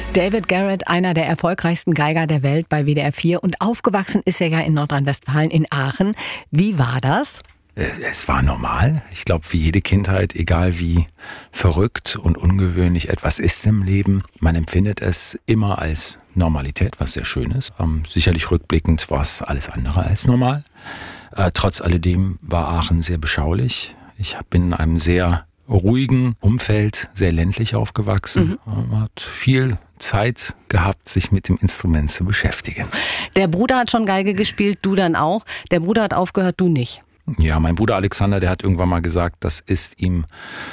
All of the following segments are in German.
David Garrett, einer der erfolgreichsten Geiger der Welt bei WDR 4. Und aufgewachsen ist er ja in Nordrhein-Westfalen, in Aachen. Wie war das? Es war normal. Ich glaube, wie jede Kindheit, egal wie verrückt und ungewöhnlich etwas ist im Leben, man empfindet es immer als Normalität, was sehr schön ist. Sicherlich rückblickend war es alles andere als normal. Trotz alledem war Aachen sehr beschaulich. Ich bin in einem sehr ruhigen Umfeld, sehr ländlich aufgewachsen. Man hat viel Zeit gehabt, sich mit dem Instrument zu beschäftigen. Der Bruder hat schon Geige gespielt, du dann auch. Der Bruder hat aufgehört, du nicht. Ja, mein Bruder Alexander, der hat irgendwann mal gesagt, das ist ihm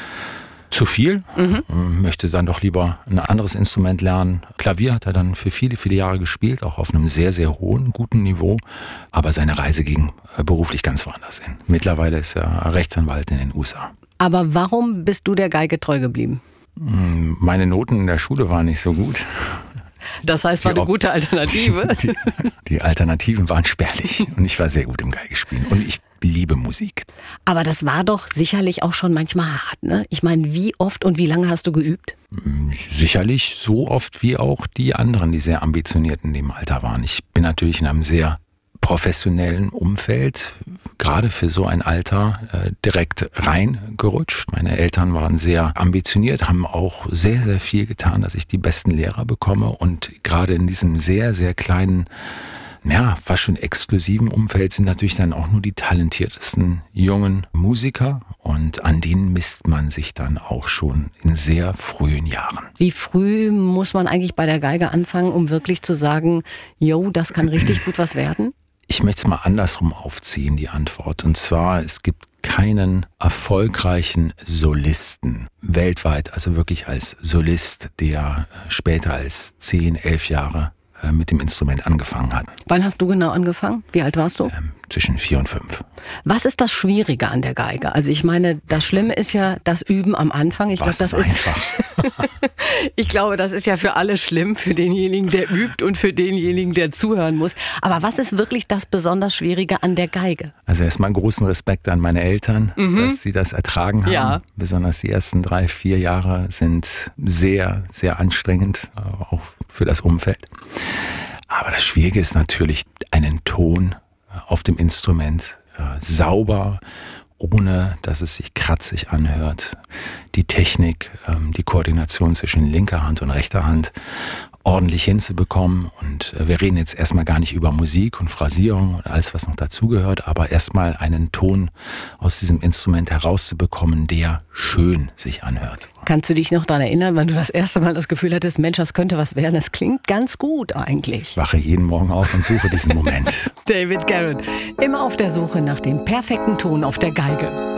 zu viel. Möchte dann doch lieber ein anderes Instrument lernen. Klavier hat er dann für viele, viele Jahre gespielt, auch auf einem sehr, sehr hohen, guten Niveau. Aber seine Reise ging beruflich ganz woanders hin. Mittlerweile ist er Rechtsanwalt in den USA. Aber warum bist du der Geige treu geblieben? Meine Noten in der Schule waren nicht so gut. Das heißt, war eine gute Alternative? Die Alternativen waren spärlich und ich war sehr gut im Geigespielen und ich liebe Musik. Aber das war doch sicherlich auch schon manchmal hart, ne? Ich meine, wie oft und wie lange hast du geübt? Sicherlich so oft wie auch die anderen, die sehr ambitioniert in dem Alter waren. Ich bin natürlich in einem sehr professionellen Umfeld, gerade für so ein Alter, direkt reingerutscht. Meine Eltern waren sehr ambitioniert, haben auch sehr, sehr viel getan, dass ich die besten Lehrer bekomme. Und gerade in diesem sehr, sehr kleinen, ja, fast schon exklusiven Umfeld sind natürlich dann auch nur die talentiertesten jungen Musiker. Und an denen misst man sich dann auch schon in sehr frühen Jahren. Wie früh muss man eigentlich bei der Geige anfangen, um wirklich zu sagen, jo, das kann richtig gut was werden? Ich möchte es mal andersrum aufziehen, die Antwort. Und zwar, es gibt keinen erfolgreichen Solisten weltweit, also wirklich als Solist, der später als 10, 11 Jahre mit dem Instrument angefangen hat. Wann hast du genau angefangen? Wie alt warst du? Zwischen 4 und 5. Was ist das Schwierige an der Geige? Also ich meine, das Schlimme ist ja das Üben am Anfang. Ich glaube, das ist ja für alle schlimm, für denjenigen, der übt und für denjenigen, der zuhören muss. Aber was ist wirklich das besonders Schwierige an der Geige? Also erstmal großen Respekt an meine Eltern, dass sie das ertragen haben. Ja. Besonders die ersten 3, 4 Jahre sind sehr, sehr anstrengend, auch für das Umfeld. Aber das Schwierige ist natürlich, einen Ton auf dem Instrument sauber, ohne dass es sich kratzig anhört. Die Technik, die Koordination zwischen linker Hand und rechter Hand ordentlich hinzubekommen. Und wir reden jetzt erstmal gar nicht über Musik und Phrasierung und alles, was noch dazugehört, aber erstmal einen Ton aus diesem Instrument herauszubekommen, der schön sich anhört. Kannst du dich noch daran erinnern, wann du das erste Mal das Gefühl hattest, Mensch, das könnte was werden? Das klingt ganz gut eigentlich. Ich wache jeden Morgen auf und suche diesen Moment. David Garrett, immer auf der Suche nach dem perfekten Ton auf der Geige.